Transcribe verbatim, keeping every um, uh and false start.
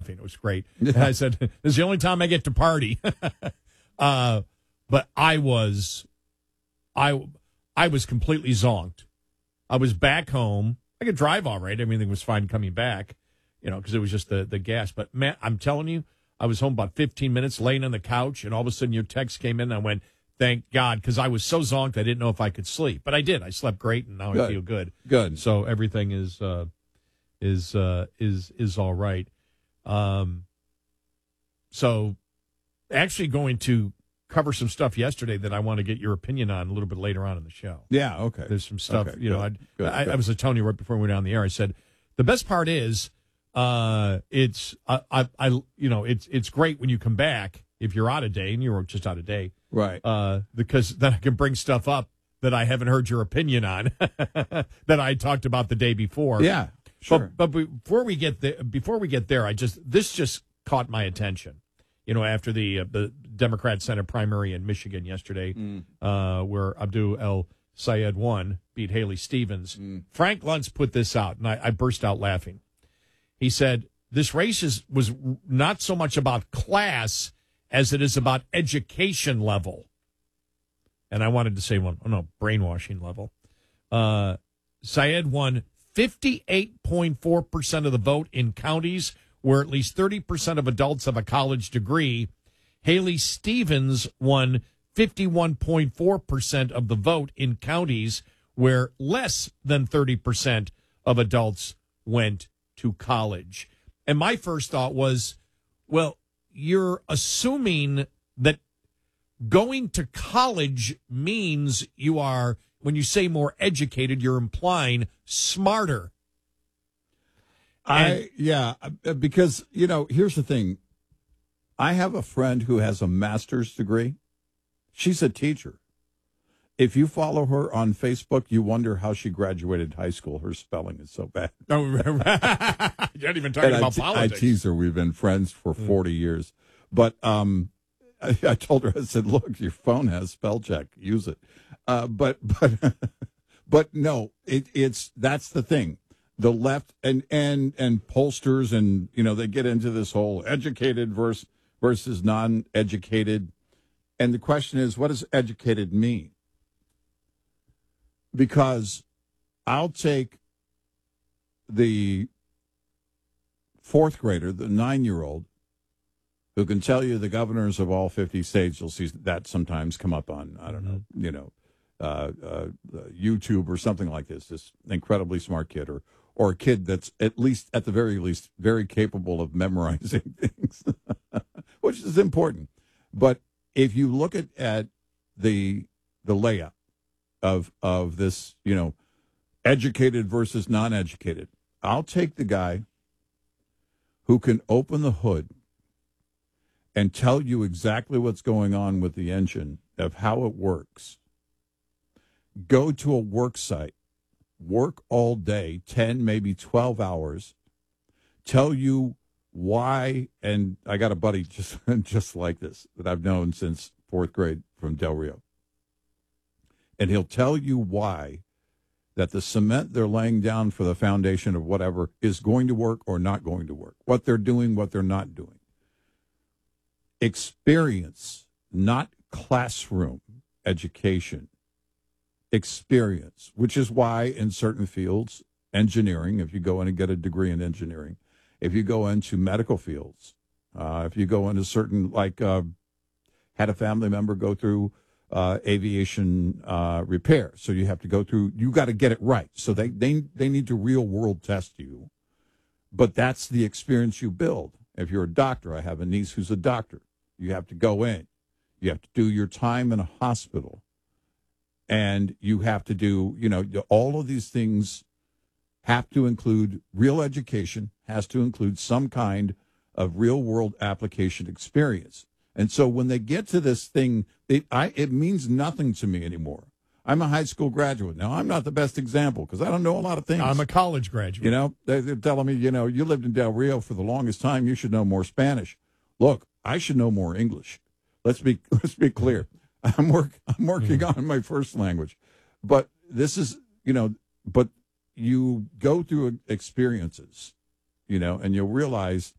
laughing. It was great. And I said, "This is the only time I get to party." uh, but I was, I, I was completely zonked. I was back home. I could drive all right. Everything was fine coming back, you know, because it was just the the gas. But man, I'm telling you, I was home about fifteen minutes, laying on the couch, and all of a sudden your text came in. And I went, thank God, because I was so zonked I didn't know if I could sleep. But I did. I slept great, and now good. I feel good. Good. So everything is uh, is uh, is is all right. Um, so actually going to cover some stuff yesterday that I want to get your opinion on a little bit later on in the show. Yeah, okay. There's some stuff, okay, you know, good, I, good, I, good. I was telling you right before we went on the air, I said, the best part is, uh, it's, I, I, I, you know, it's, it's great when you come back, if you're out of day, and you were just out of day. Right. Uh, because then I can bring stuff up that I haven't heard your opinion on that I talked about the day before. Yeah, sure. But, but before we get there, before we get there, I just, this just caught my attention. You know, after the uh, the Democrat Senate primary in Michigan yesterday, mm. uh, where Abdul El Sayed won, beat Haley Stevens, mm. Frank Luntz put this out, and I, I burst out laughing. He said, this race is, was not so much about class as it is about education level. And I wanted to say, well, oh, no, brainwashing level. Uh, Sayed won fifty-eight point four percent of the vote in counties where at least thirty percent of adults have a college degree. Haley Stevens won fifty-one point four percent of the vote in counties where less than thirty percent of adults went to college. And my first thought was, well, you're assuming that going to college means you are, when you say more educated, you're implying smarter. I yeah, because, you know, here's the thing. I have a friend who has a master's degree. She's a teacher. If you follow her on Facebook, you wonder how she graduated high school. Her spelling is so bad. Oh, you're not even talking and about I, politics. I tease her. We've been friends for forty mm. years. But um, I, I told her, I said, look, your phone has spell check. Use it. Uh, but but but no, it, it's that's the thing. The left and, and, and pollsters and, you know, they get into this whole educated versus, versus non-educated. And the question is, what does educated mean? Because I'll take the fourth grader, the nine-year-old, who can tell you the governors of all fifty states. You'll see that sometimes come up on, I don't know, you know, uh, uh, YouTube or something like this, this incredibly smart kid, or or a kid that's at least, at the very least, very capable of memorizing things, which is important. But if you look at, at the the layout of of this, you know, educated versus non-educated, I'll take the guy who can open the hood and tell you exactly what's going on with the engine, of how it works. Go to a work site, work all day, ten, maybe twelve hours, tell you why, and I got a buddy just just like this that I've known since fourth grade from Del Rio. And he'll tell you why that the cement they're laying down for the foundation of whatever is going to work or not going to work, what they're doing, what they're not doing. Experience, not classroom education. Experience, which is why in certain fields, engineering, if you go in and get a degree in engineering, if you go into medical fields, uh, if you go into certain, like, uh, had a family member go through uh, aviation uh, repair, so you have to go through, you got to get it right. So they, they, they need to real world test you, but that's the experience you build. If you're a doctor, I have a niece who's a doctor. You have to go in. You have to do your time in a hospital. And you have to do, you know, all of these things have to include real education, has to include some kind of real world application experience. And so when they get to this thing, it, I, it means nothing to me anymore. I'm a high school graduate. Now, I'm not the best example because I don't know a lot of things. I'm a college graduate. You know, they're, they're telling me, you know, you lived in Del Rio for the longest time. You should know more Spanish. Look, I should know more English. Let's be let's be clear. I'm work I'm working on my first language, but this is, you know, but you go through experiences, you know, and you'll realize